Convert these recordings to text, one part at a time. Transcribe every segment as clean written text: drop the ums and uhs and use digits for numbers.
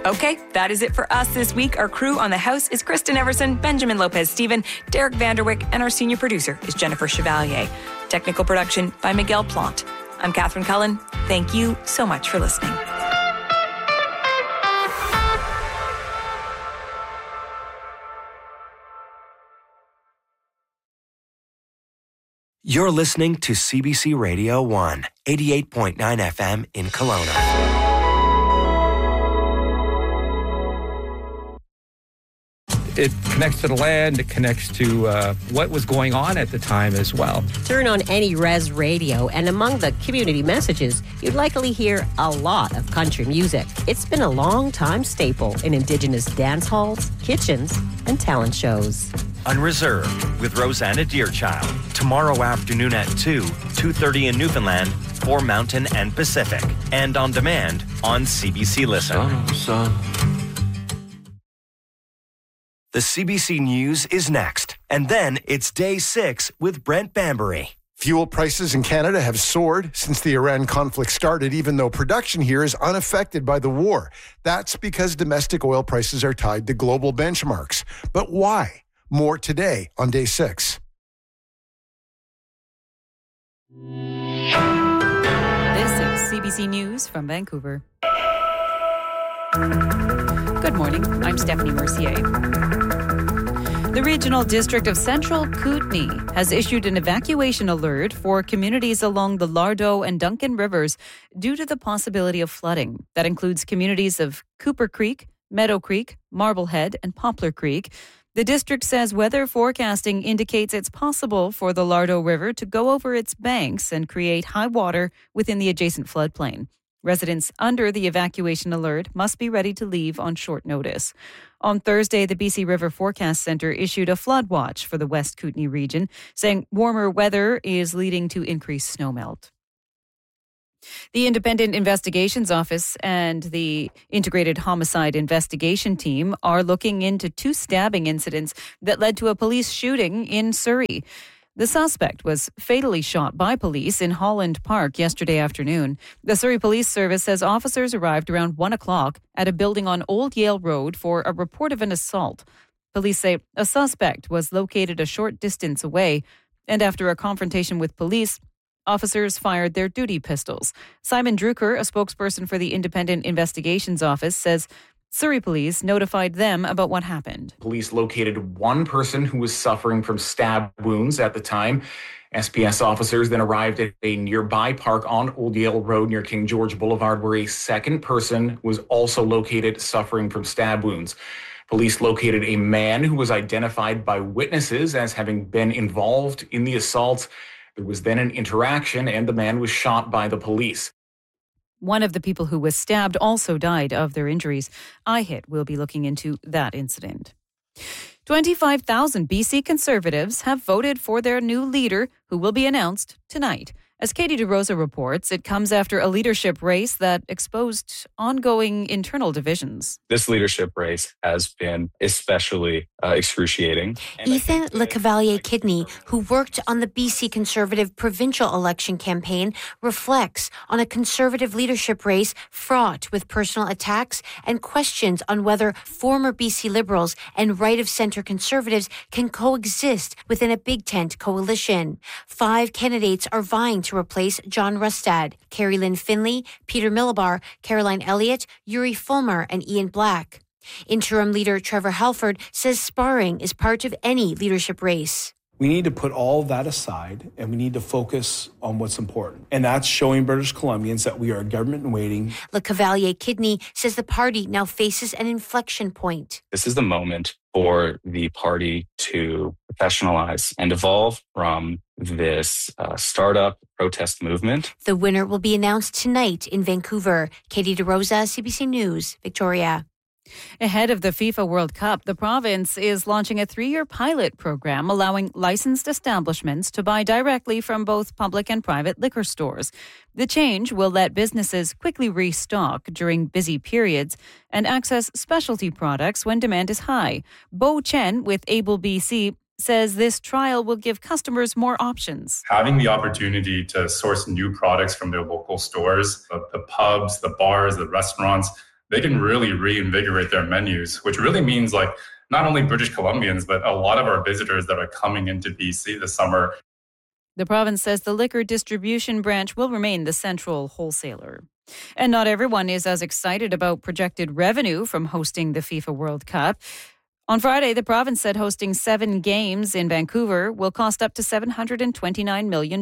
Okay, that is it for us this week. Our crew on the house is Kristen Everson, Benjamin Lopez-Steven, Derek Vanderwick, and our senior producer is Jennifer Chevalier. Technical production by Miguel Plante. I'm Catherine Cullen. Thank you so much for listening. You're listening to CBC Radio 1, 88.9 FM in Kelowna. It connects to the land, it connects to what was going on at the time as well. Turn on any res radio, and among the community messages, you'd likely hear a lot of country music. It's been a long-time staple in Indigenous dance halls, kitchens, and talent shows. Unreserved with Rosanna Deerchild. Tomorrow afternoon at 2:30 in Newfoundland, for Mountain and Pacific. And on demand on CBC Listen. Son. The CBC News is next. And then it's Day 6 with Brent Bambury. Fuel prices in Canada have soared since the Iran conflict started, even though production here is unaffected by the war. That's because domestic oil prices are tied to global benchmarks. But why? More today on Day 6. This is CBC News from Vancouver. Good morning. I'm Stephanie Mercier. The Regional District of Central Kootenay has issued an evacuation alert for communities along the Lardo and Duncan Rivers due to the possibility of flooding. That includes communities of Cooper Creek, Meadow Creek, Marblehead, and Poplar Creek. The district says weather forecasting indicates it's possible for the Lardo River to go over its banks and create high water within the adjacent floodplain. Residents under the evacuation alert must be ready to leave on short notice. On Thursday, the BC River Forecast Centre issued a flood watch for the West Kootenay region, saying warmer weather is leading to increased snowmelt. The Independent Investigations Office and the Integrated Homicide Investigation Team are looking into 2 stabbing incidents that led to a police shooting in Surrey. The suspect was fatally shot by police in Holland Park yesterday afternoon. The Surrey Police Service says officers arrived around 1 o'clock at a building on Old Yale Road for a report of an assault. Police say a suspect was located a short distance away, and after a confrontation with police, officers fired their duty pistols. Simon Drucker, a spokesperson for the Independent Investigations Office, says Surrey Police notified them about what happened. Police located one person who was suffering from stab wounds at the time. SPS officers then arrived at a nearby park on Old Yale Road near King George Boulevard, where a second person was also located suffering from stab wounds. Police located a man who was identified by witnesses as having been involved in the assault. There was then an interaction, and the man was shot by the police. One of the people who was stabbed also died of their injuries. IHIT will be looking into that incident. 25,000 BC Conservatives have voted for their new leader, who will be announced tonight. As Katie DeRosa reports, it comes after a leadership race that exposed ongoing internal divisions. This leadership race has been especially excruciating. Ethan Lecavalier-Kidney, who worked on the BC Conservative provincial election campaign, reflects on a Conservative leadership race fraught with personal attacks and questions on whether former BC Liberals and right-of-centre Conservatives can coexist within a Big Tent coalition. 5 candidates are vying to replace John Rustad, Carrie Lynn Finley, Peter Millibar, Caroline Elliott, Yuri Fulmer, and Ian Black. Interim leader Trevor Halford says sparring is part of any leadership race. We need to put all of that aside and we need to focus on what's important. And that's showing British Columbians that we are a government in waiting. Lecavalier-Kidney says the party now faces an inflection point. This is the moment for the party to professionalize and evolve from this startup protest movement. The winner will be announced tonight in Vancouver. Katie DeRosa, CBC News, Victoria. Ahead of the FIFA World Cup, the province is launching a 3-year pilot program allowing licensed establishments to buy directly from both public and private liquor stores. The change will let businesses quickly restock during busy periods and access specialty products when demand is high. Bo Chen with Able BC says this trial will give customers more options. Having the opportunity to source new products from their local stores, the pubs, the bars, the restaurants, they can really reinvigorate their menus, which really means like not only British Columbians, but a lot of our visitors that are coming into BC this summer. The province says the liquor distribution branch will remain the central wholesaler. And not everyone is as excited about projected revenue from hosting the FIFA World Cup. On Friday, the province said hosting 7 games in Vancouver will cost up to $729 million.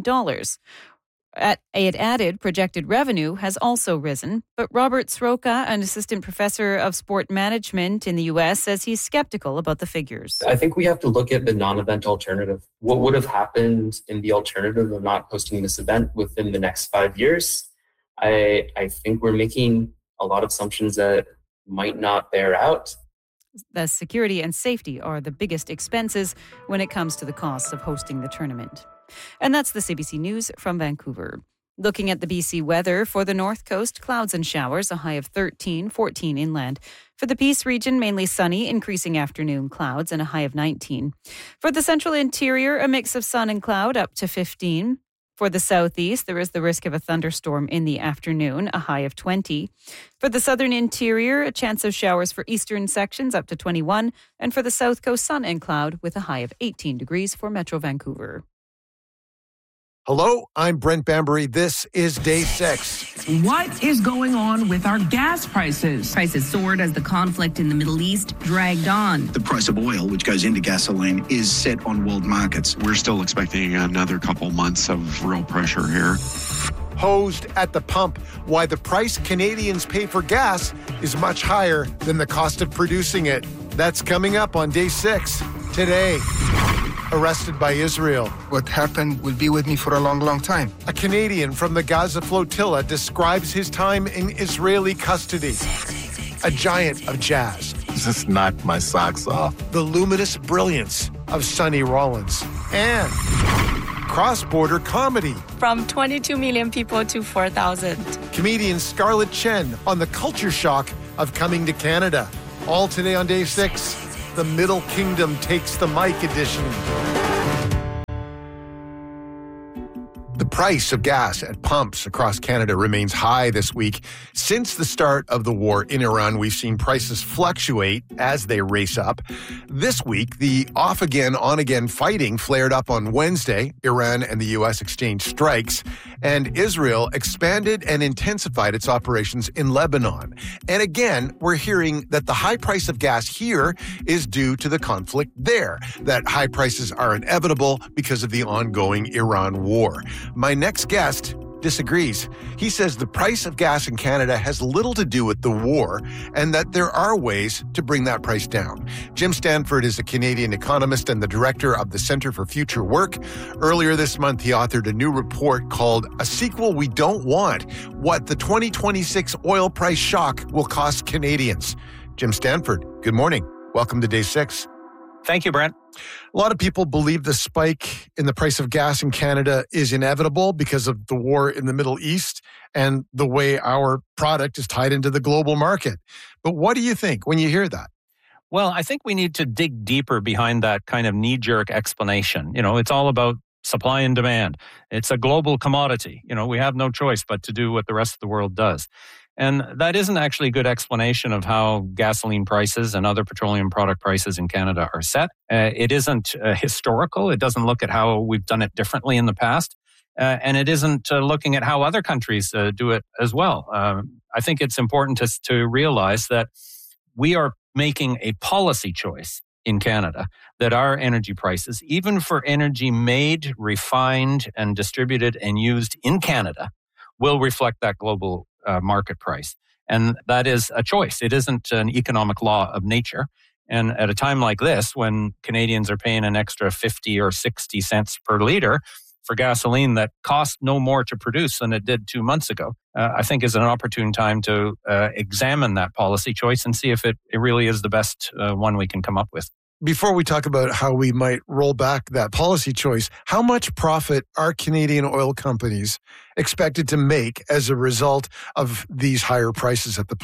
It added projected revenue has also risen, but Robert Sroka, an assistant professor of sport management in the U.S., says he's skeptical about the figures. I think we have to look at the non-event alternative. What would have happened in the alternative of not hosting this event within the next 5 years? I think we're making a lot of assumptions that might not bear out. The security and safety are the biggest expenses when it comes to the costs of hosting the tournament. And that's the CBC News from Vancouver. Looking at the BC weather, for the North Coast, clouds and showers, a high of 13, 14 inland. For the Peace region, mainly sunny, increasing afternoon clouds, and a high of 19. For the Central Interior, a mix of sun and cloud, up to 15. For the Southeast, there is the risk of a thunderstorm in the afternoon, a high of 20. For the Southern Interior, a chance of showers for eastern sections, up to 21. And for the South Coast, sun and cloud, with a high of 18 degrees for Metro Vancouver. Hello, I'm Brent Bambury. This is Day 6. What is going on with our gas prices? Prices soared as the conflict in the Middle East dragged on. The price of oil, which goes into gasoline, is set on world markets. We're still expecting another couple months of real pressure here. Hosed at the pump, why the price Canadians pay for gas is much higher than the cost of producing it. That's coming up on Day 6 today. Arrested by Israel. What happened will be with me for a long, long time. A Canadian from the Gaza flotilla describes his time in Israeli custody. A giant of jazz. Just knocked my socks off. The luminous brilliance of Sonny Rollins. And cross-border comedy. From 22 million people to 4,000. Comedian Scarlett Chen on the culture shock of coming to Canada. All today on Day 6. The Middle Kingdom Takes the Mic edition. The price of gas at pumps across Canada remains high this week. Since the start of the war in Iran, we've seen prices fluctuate as they race up. This week, the off-again, on-again fighting flared up on Wednesday. Iran and the U.S. exchanged strikes, and Israel expanded and intensified its operations in Lebanon. And again, we're hearing that the high price of gas here is due to the conflict there, that high prices are inevitable because of the ongoing Iran war. My next guest disagrees. He says the price of gas in Canada has little to do with the war and that there are ways to bring that price down. Jim Stanford is a Canadian economist and the director of the Centre for Future Work. Earlier this month, he authored a new report called A Sequel We Don't Want: What the 2026 Oil Price Shock Will Cost Canadians. Jim Stanford, good morning. Welcome to Day 6. Thank you, Brent. A lot of people believe the spike in the price of gas in Canada is inevitable because of the war in the Middle East and the way our product is tied into the global market. But what do you think when you hear that? Well, I think we need to dig deeper behind that kind of knee-jerk explanation. You know, it's all about supply and demand. It's a global commodity. You know, we have no choice but to do what the rest of the world does. And that isn't actually a good explanation of how gasoline prices and other petroleum product prices in Canada are set. It isn't historical. It doesn't look at how we've done it differently in the past. And it isn't looking at how other countries do it as well. I think it's important to realize that we are making a policy choice in Canada that our energy prices, even for energy made, refined, and distributed and used in Canada, will reflect that global market price. And that is a choice. It isn't an economic law of nature. And at a time like this, when Canadians are paying an extra 50 or 60 cents per liter for gasoline that cost no more to produce than it did 2 months ago, I think is an opportune time to examine that policy choice and see if it really is the best one we can come up with. Before we talk about how we might roll back that policy choice, how much profit are Canadian oil companies expected to make as a result of these higher prices at the pump?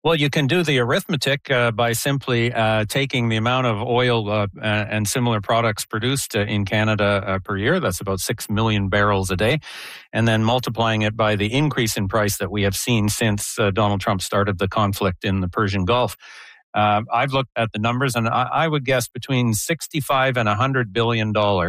Well, you can do the arithmetic by simply taking the amount of oil and similar products produced in Canada per year. That's about 6 million barrels a day. And then multiplying it by the increase in price that we have seen since Donald Trump started the conflict in the Persian Gulf. I've looked at the numbers, and I would guess between $65 and $100 billion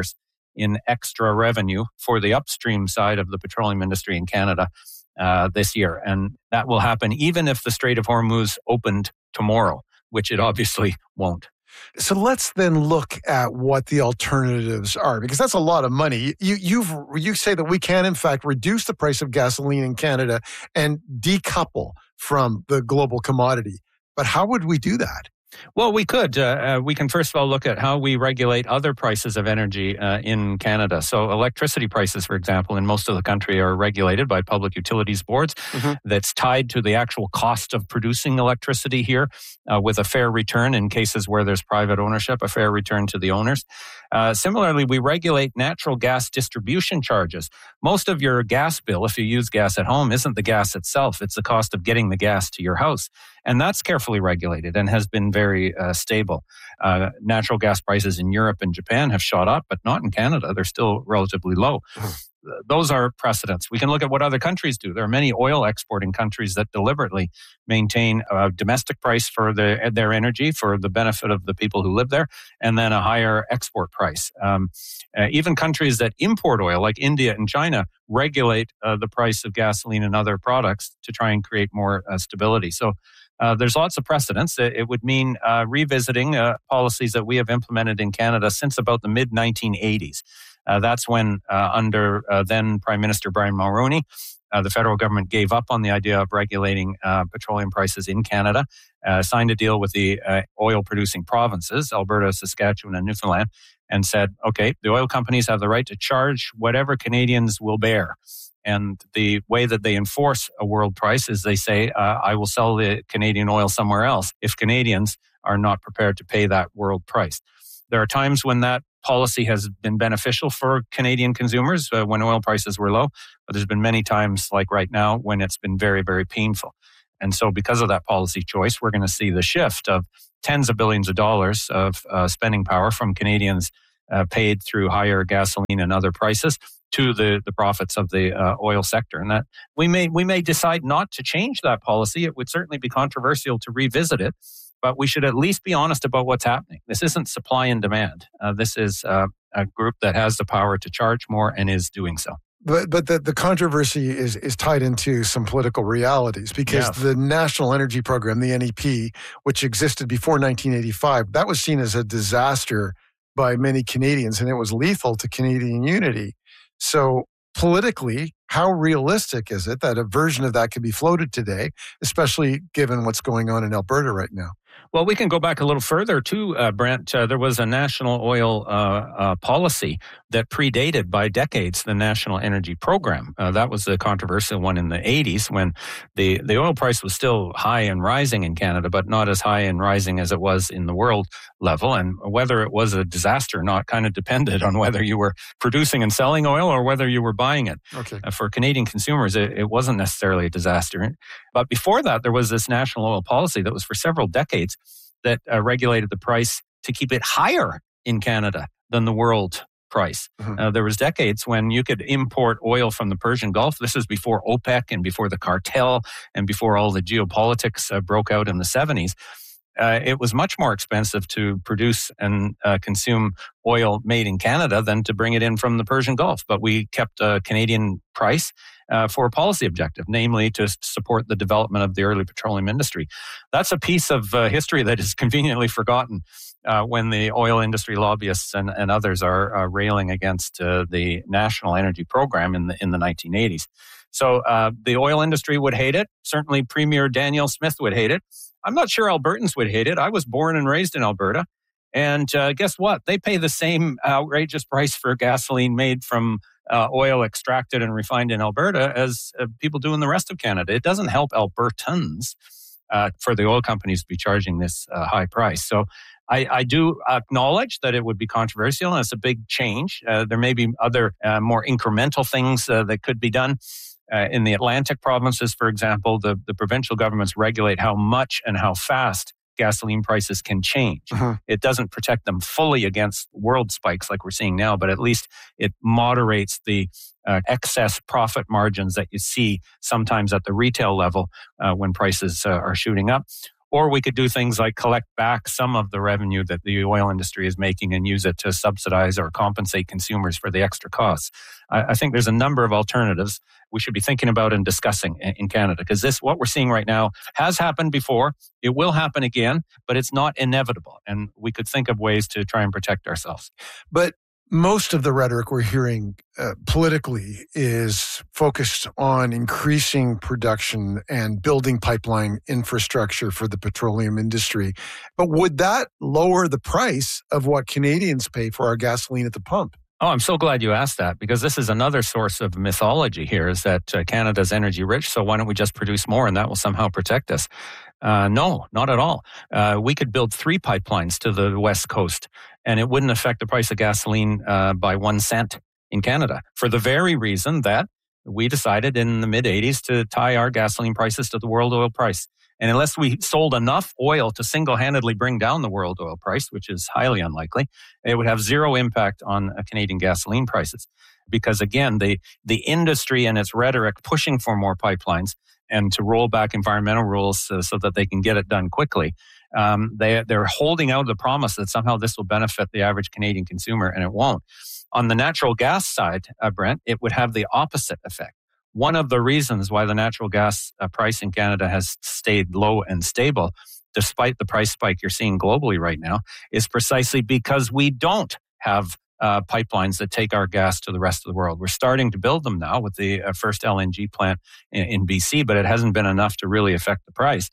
in extra revenue for the upstream side of the petroleum industry in Canada this year. And that will happen even if the Strait of Hormuz opened tomorrow, which it obviously won't. So let's then look at what the alternatives are, because that's a lot of money. You say that we can, in fact, reduce the price of gasoline in Canada and decouple from the global commodity. But how would we do that? Well, we could. We can first of all look at how we regulate other prices of energy in Canada. So electricity prices, for example, in most of the country are regulated by public utilities boards. That's tied to the actual cost of producing electricity here with a fair return in cases where there's private ownership, a fair return to the owners. Similarly, we regulate natural gas distribution charges. Most of your gas bill, if you use gas at home, isn't the gas itself. It's the cost of getting the gas to your house. And that's carefully regulated and has been very stable. Natural gas prices in Europe and Japan have shot up, but not in Canada. They're still relatively low. Those are precedents. We can look at what other countries do. There are many oil exporting countries that deliberately maintain a domestic price for their energy for the benefit of the people who live there, and then a higher export price. Even countries that import oil, like India and China, regulate the price of gasoline and other products to try and create more stability. So there's lots of precedents. It would mean revisiting policies that we have implemented in Canada since about the mid-1980s. That's when, under then Prime Minister Brian Mulroney, the federal government gave up on the idea of regulating petroleum prices in Canada, signed a deal with the oil-producing provinces, Alberta, Saskatchewan, and Newfoundland, and said, okay, the oil companies have the right to charge whatever Canadians will bear. And the way that they enforce a world price is they say, I will sell the Canadian oil somewhere else if Canadians are not prepared to pay that world price. There are times when that policy has been beneficial for Canadian consumers when oil prices were low, but there's been many times like right now when it's been very, very painful. And so because of that policy choice, we're going to see the shift of tens of billions of dollars of spending power from Canadians paid through higher gasoline and other prices to the profits of the oil sector. And that we may decide not to change that policy. It would certainly be controversial to revisit it, but we should at least be honest about what's happening. This isn't supply and demand. This is a group that has the power to charge more and is doing so. But the controversy is tied into some political realities because the National Energy Program, the NEP, which existed before 1985, that was seen as a disaster by many Canadians, and it was lethal to Canadian unity. So politically, how realistic is it that a version of that could be floated today, especially given what's going on in Alberta right now? Well, we can go back a little further too, Brent. There was a national oil policy that predated by decades the National Energy Program. That was the controversial one in the 80s when the oil price was still high and rising in Canada, but not as high and rising as it was in the world level. And whether it was a disaster or not kind of depended on whether you were producing and selling oil or whether you were buying it. Okay. For Canadian consumers, it wasn't necessarily a disaster. But before that, there was this national oil policy that was for several decades that regulated the price to keep it higher in Canada than the world price. There was decades when you could import oil from the Persian Gulf. This is before OPEC and before the cartel and before all the geopolitics broke out in the 70s. It was much more expensive to produce and consume oil made in Canada than to bring it in from the Persian Gulf. But we kept a Canadian price for a policy objective, namely to support the development of the early petroleum industry. That's a piece of history that is conveniently forgotten when the oil industry lobbyists and others are railing against the National Energy Program in the 1980s. So the oil industry would hate it. Certainly Premier Danielle Smith would hate it. I'm not sure Albertans would hate it. I was born and raised in Alberta. And guess what? They pay the same outrageous price for gasoline made from oil extracted and refined in Alberta as people do in the rest of Canada. It doesn't help Albertans for the oil companies to be charging this high price. So I do acknowledge that it would be controversial and it's a big change. There may be other more incremental things that could be done. In the Atlantic provinces, for example, the provincial governments regulate how much and how fast gasoline prices can change. It doesn't protect them fully against world spikes like we're seeing now, but at least it moderates the excess profit margins that you see sometimes at the retail level when prices are shooting up. Or we could do things like collect back some of the revenue that the oil industry is making and use it to subsidize or compensate consumers for the extra costs. I think there's a number of alternatives we should be thinking about and discussing in Canada, because what we're seeing right now has happened before. It will happen again, but it's not inevitable. And we could think of ways to try and protect ourselves. But most of the rhetoric we're hearing politically is focused on increasing production and building pipeline infrastructure for the petroleum industry. But would that lower the price of what Canadians pay for our gasoline at the pump? Oh, I'm so glad you asked that, because this is another source of mythology here, is that Canada's energy rich, so why don't we just produce more and that will somehow protect us? No, not at all. We could build 3 pipelines to the West Coast and it wouldn't affect the price of gasoline by 1 cent in Canada, for the very reason that we decided in the mid-'80s to tie our gasoline prices to the world oil price. And unless we sold enough oil to single-handedly bring down the world oil price, which is highly unlikely, it would have zero impact on Canadian gasoline prices. Because again, the industry and its rhetoric pushing for more pipelines and to roll back environmental rules so that they can get it done quickly, they're holding out the promise that somehow this will benefit the average Canadian consumer, and it won't. On the natural gas side, Brent, it would have the opposite effect. One of the reasons why the natural gas price in Canada has stayed low and stable, despite the price spike you're seeing globally right now, is precisely because we don't have pipelines that take our gas to the rest of the world. We're starting to build them now with the first LNG plant in BC, but it hasn't been enough to really affect the price.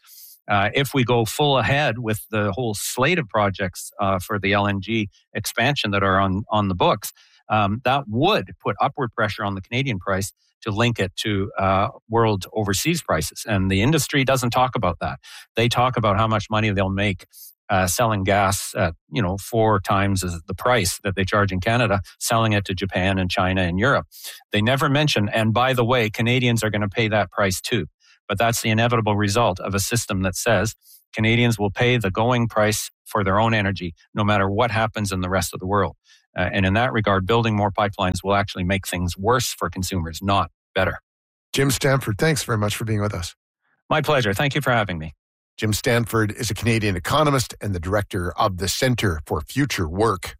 If we go full ahead with the whole slate of projects for the LNG expansion that are on the books, that would put upward pressure on the Canadian price to link it to world overseas prices. And the industry doesn't talk about that. They talk about how much money they'll make selling gas at 4 times the price that they charge in Canada, selling it to Japan and China and Europe. They never mention, and by the way, Canadians are going to pay that price too. But that's the inevitable result of a system that says Canadians will pay the going price for their own energy, no matter what happens in the rest of the world. And in that regard, building more pipelines will actually make things worse for consumers, not better. Jim Stanford, thanks very much for being with us. My pleasure. Thank you for having me. Jim Stanford is a Canadian economist and the director of the Centre for Future Work.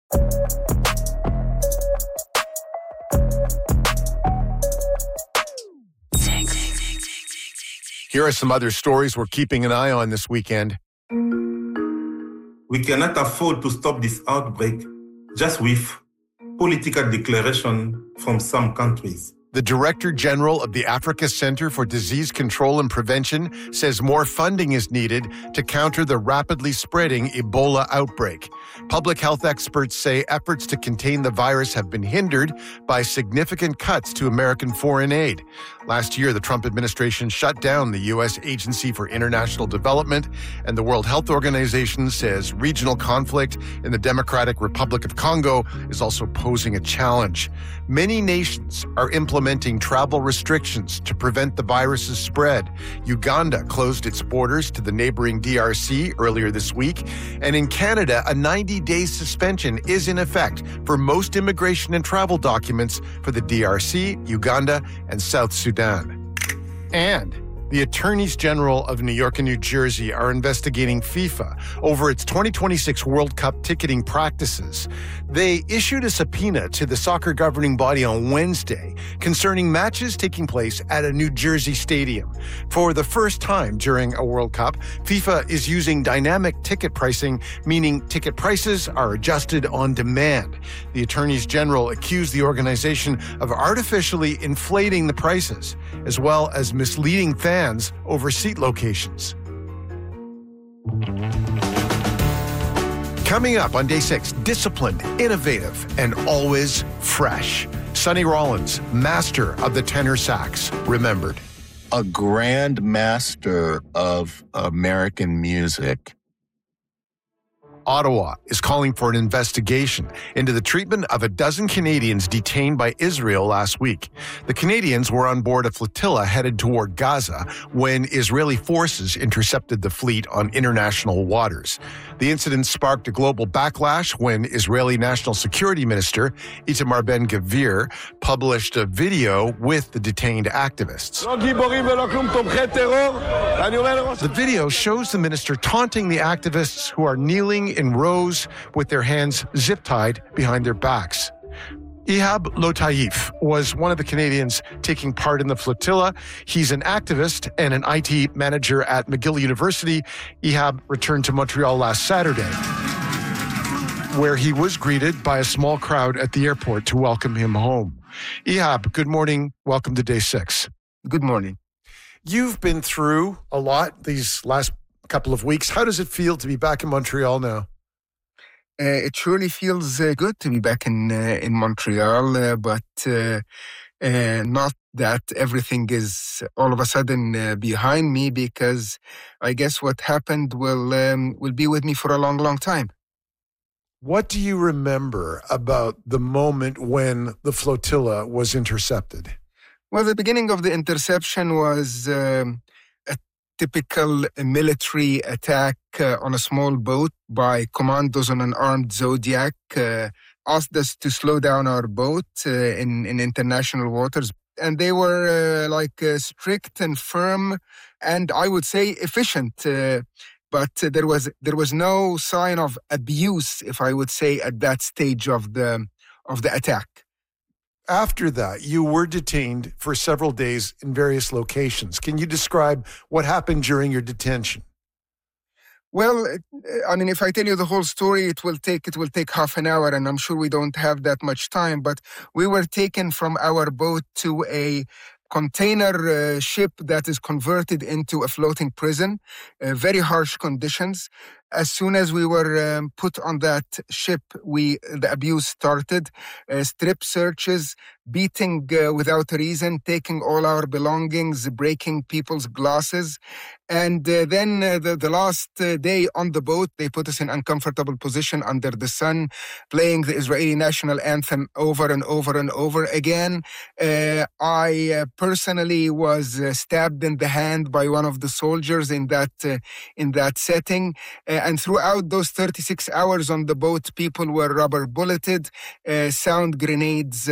Here are some other stories we're keeping an eye on this weekend. We cannot afford to stop this outbreak just with political declaration from some countries. The Director General of the Africa Centre for Disease Control and Prevention says more funding is needed to counter the rapidly spreading Ebola outbreak. Public health experts say efforts to contain the virus have been hindered by significant cuts to American foreign aid. Last year, the Trump administration shut down the U.S. Agency for International Development, and the World Health Organization says regional conflict in the Democratic Republic of Congo is also posing a challenge. Many nations are implementing travel restrictions to prevent the virus's spread. Uganda closed its borders to the neighboring DRC earlier this week, and in Canada, a 90-day suspension is in effect for most immigration and travel documents for the DRC, Uganda, and South Sudan. And the attorneys general of New York and New Jersey are investigating FIFA over its 2026 World Cup ticketing practices. They issued a subpoena to the soccer governing body on Wednesday concerning matches taking place at a New Jersey stadium. For the first time during a World Cup, FIFA is using dynamic ticket pricing, meaning ticket prices are adjusted on demand. The attorneys general accused the organization of artificially inflating the prices, as well as misleading fans over seat locations. Coming up on Day 6, disciplined, innovative, and always fresh. Sonny Rollins, master of the tenor sax, remembered. A grand master of American music. Ottawa is calling for an investigation into the treatment of a dozen Canadians detained by Israel last week. The Canadians were on board a flotilla headed toward Gaza when Israeli forces intercepted the fleet on international waters. The incident sparked a global backlash when Israeli National Security Minister Itamar Ben-Gvir published a video with the detained activists. The video shows the minister taunting the activists who are kneeling in rows with their hands zip-tied behind their backs. Ihab Lotaif was one of the Canadians taking part in the flotilla. He's an activist and an IT manager at McGill University. Ihab returned to Montreal last Saturday, where he was greeted by a small crowd at the airport to welcome him home. Ihab, good morning. Welcome to Day 6. Good morning. You've been through a lot these last couple of weeks. How does it feel to be back in Montreal now? It surely feels good to be back in Montreal, but not that everything is all of a sudden behind me, because I guess what happened will be with me for a long, long time. What do you remember about the moment when the flotilla was intercepted? Well, the beginning of the interception was a typical military attack on a small boat by commandos on an armed Zodiac. Asked us to slow down our boat in international waters. And they were strict and firm and I would say efficient. But there was no sign of abuse, if I would say, at that stage of the attack. After that, you were detained for several days in various locations. Can you describe what happened during your detention? Well, I mean, if I tell you the whole story, it will take half an hour, and I'm sure we don't have that much time. But we were taken from our boat to a container ship that is converted into a floating prison, very harsh conditions. As soon as we were put on that ship, the abuse started. Strip searches, beating without a reason, taking all our belongings, breaking people's glasses. And then the last day on the boat, they put us in uncomfortable position under the sun, playing the Israeli national anthem over and over and over again. I personally was stabbed in the hand by one of the soldiers in that setting. And throughout those 36 hours on the boat, people were rubber bulleted, sound grenades